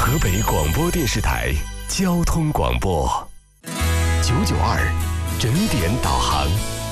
河北广播电视台交通广播992整点导航。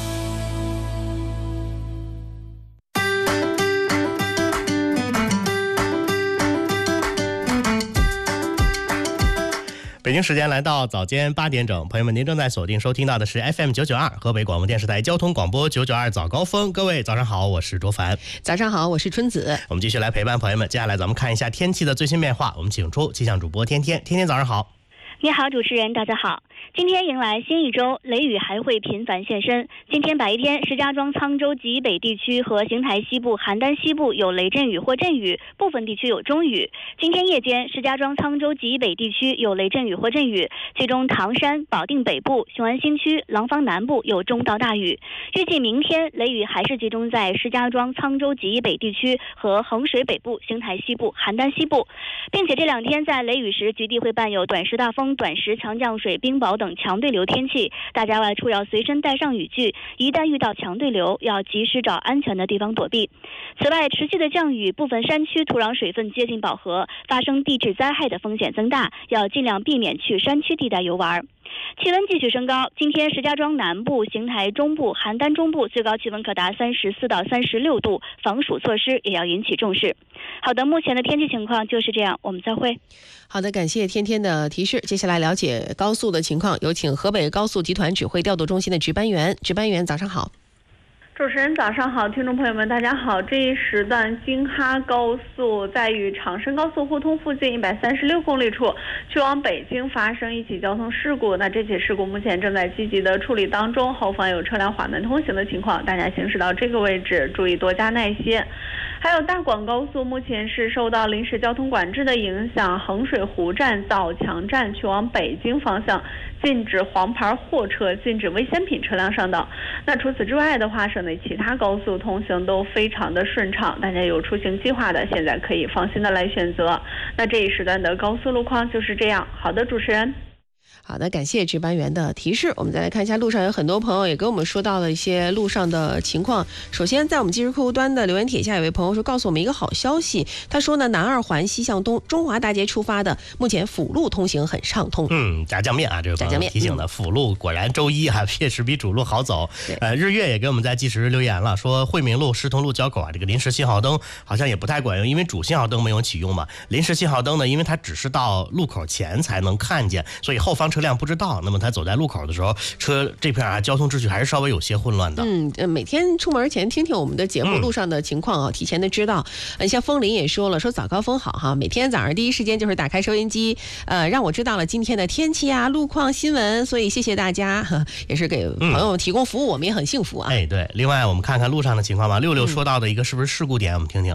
北京时间来到早间8点整，朋友们，您正在锁定收听到的是 FM 992河北广播电视台交通广播992早高峰。各位早上好，我是卓凡。 早上好，我是春子。 我们继续来陪伴朋友们，接下来咱们看一下天气的最新变化。我们请出气象主播天天。天天早上好。 你好，主持人，大家好。今天迎来新一周，雷雨还会频繁现身。今天白天，石家庄、沧州及北地区和邢台西部、邯郸西部有雷阵雨或阵雨，部分地区有中雨。今天夜间，石家庄、沧州及北地区有雷阵雨或阵雨，其中唐山、保定北部、雄安新区、廊坊南部有中到大雨。预计明天雷雨还是集中在石家庄、沧州及北地区和衡水北部、邢台西部、邯郸西部，并且这两天在雷雨时局地会伴有短时大风、短时强降水、冰雹等强对流天气，大家外出要随身带上雨具，一旦遇到强对流，要及时找安全的地方躲避。此外，持续的降雨，部分山区土壤水分接近饱和，发生地质灾害的风险增大，要尽量避免去山区地带游玩。气温继续升高，今天石家庄南部、邢台中部、邯郸中部最高气温可达34到36度，防暑措施也要引起重视。好的，目前的天气情况就是这样，我们再会。 好的，感谢天天的提示。接下来了解高速的情况，有请河北高速集团指挥调度中心的值班员。值班员早上好。 主持人早上好，听众朋友们大家好。这一时段京哈高速在与长深高速互通附近136公里处去往北京发生一起交通事故，那这起事故目前正在积极的处理当中，后方有车辆缓慢通行的情况，大家行驶到这个位置注意多加耐心。还有大广高速目前是受到临时交通管制的影响，衡水湖站、枣强站去往北京方向禁止黄牌货车、禁止危险品车辆上道。那除此之外的话，省内其他高速通行都非常的顺畅，大家有出行计划的现在可以放心的来选择。那这一时段的高速路况就是这样。好的，主持人。 好的，感谢值班员的提示。我们再来看一下路上有很多朋友也跟我们说到了一些路上的情况。首先在我们即时客户端的留言帖下有位朋友说告诉我们一个好消息，他说呢，南二环西向东中华大街出发的目前辅路通行很畅通。 炸酱面啊，这个朋友提醒的，辅路果然周一啊确实比主路好走。日月也给我们在即时留言了，说惠民路、石通路交口啊，这个临时信号灯好像也不太管用，因为主信号灯没有启用嘛。临时信号灯呢，因为它只是到路口前才能看见，所以后方车辆不知道，那么他走在路口的时候，车这片交通秩序还是稍微有些混乱的。 每天出门前听听我们的节目，路上的情况啊，提前的知道。像风林也说了，说早高峰好哈，每天早上第一时间就是打开收音机，让我知道了今天的天气啊、路况、新闻，所以谢谢大家，也是给朋友提供服务，我们也很幸福啊。 对。另外我们看看路上的情况吧。66说到的一个是不是事故点，我们听听。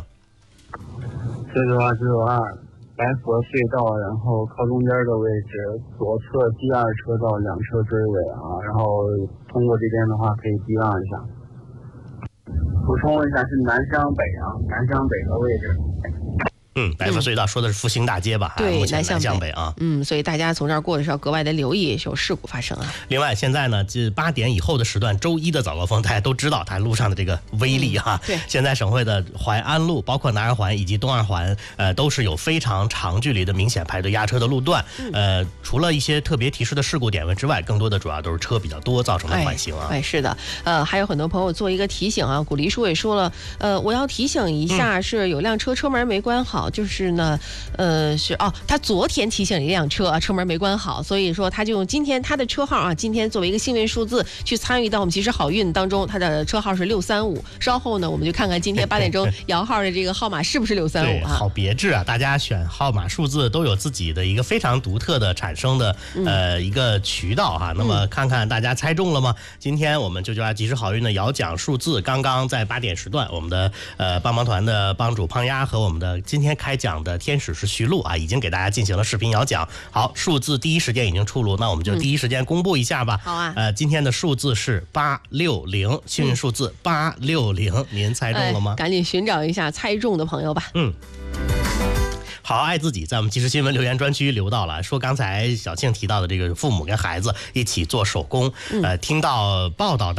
492白佛隧道，然后靠中间的位置，左侧第二车道两车追尾啊，然后通过这边的话可以避让一下。补充一下是南向北啊，南向北的位置。 白佛隧道说的是复兴大街吧？ 对， 目前南向北啊。 所以大家从这儿过的时候格外的留意，有事故发生啊。 另外，现在呢，这8点以后的时段，周一的早高峰，大家都知道它路上的这个威力哈。 对。 现在省会的淮安路，包括南二环以及东二环，都是有非常长距离的明显排队压车的路段。除了一些特别提示的事故点位之外，更多的主要都是车比较多造成的缓行啊。 是的。还有很多朋友做一个提醒啊，古黎叔也说了，我要提醒一下，是有辆车门没关好，就是呢。他昨天提醒一辆车啊，车门没关好，所以说他就用今天他的车号啊，今天作为一个幸运数字去参与到我们即时好运当中，他的车号是635。稍后呢，我们就看看今天8点钟摇号的这个号码是不是635啊？ 好别致啊！大家选号码数字都有自己的一个非常独特的产生的一个渠道哈。那么看看大家猜中了吗？今天我们992即时好运的摇奖数字，刚刚在8点时段，我们的帮忙团的帮主胖丫和我们的今天开奖的天使是徐璐啊，已经给大家进行了视频摇奖。好，数字第一时间已经出炉，那我们就第一时间公布一下吧。 好啊。 今天的数字是860，幸运数字860，您猜中了吗？ 赶紧寻找一下猜中的朋友吧。 好爱自己在我们即时新闻留言专区留到了，说刚才小庆提到的这个父母跟孩子一起做手工，听到报道